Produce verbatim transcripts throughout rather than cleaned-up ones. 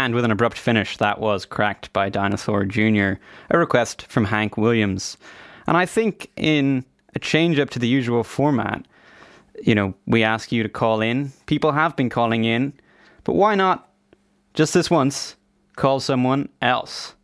And with an abrupt finish, that was Cracked by Dinosaur Junior, a request from Hank Williams. And I think in a change up to the usual format, you know, we ask you to call in. People have been calling in, but why not, just this once, call someone else?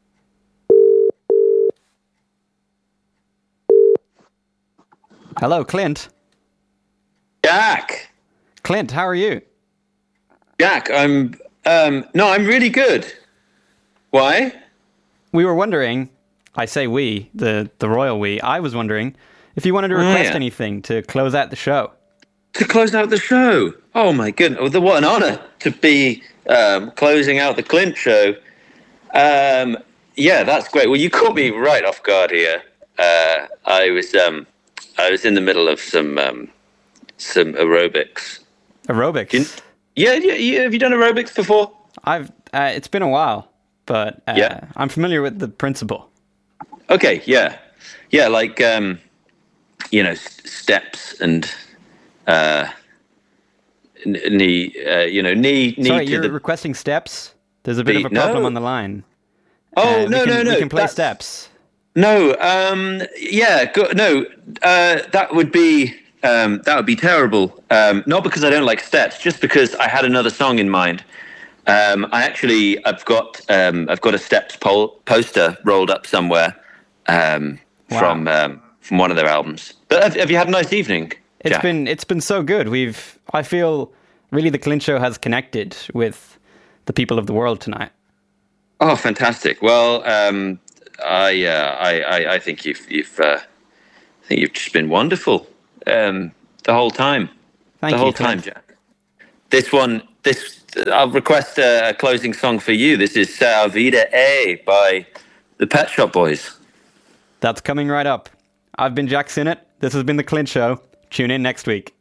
Hello, Clint. Jack. Clint, how are you? Jack, I'm, um, no, I'm really good. Why? We were wondering, I say we, the, the royal we, I was wondering if you wanted to request oh, yeah. anything to close out the show. To close out the show? Oh my goodness, what an honor to be um, closing out the Clint show. Um, yeah, that's great. Well, you caught me right off guard here. Uh, I was um, I was in the middle of some um, some aerobics. Aerobics? You, yeah, yeah, yeah. Have you done aerobics before? I've. Uh, it's been a while, but uh, yeah. I'm familiar with the principle. Okay, yeah, yeah, like um, you know, st- steps and uh, knee, uh, you know, knee, knee. Sorry, to you're the... requesting steps. There's a bit of a problem no. on the line. Oh uh, no, can, no, no! We can play That's... steps. No, um, yeah, go, no, uh, that would be um, that would be terrible. Um, not because I don't like steps, just because I had another song in mind. Um, I actually, I've got, um, I've got a steps pol- poster rolled up somewhere um, wow. from um, from one of their albums. But have, have you had a nice evening, It's Jack? been, it's been so good. We've, I feel, really the Clint Show has connected with the people of the world tonight. Oh, fantastic! Well, um, I, uh, I, I, I think you've, you've, uh, I think you've just been wonderful um, the whole time. Thank the you, whole Clint. time, Jack. This one, this I'll request a, a closing song for you. This is "Sa Vida A" by the Pet Shop Boys. That's coming right up. I've been Jack Sinnott. This has been the Clint Show. Tune in next week.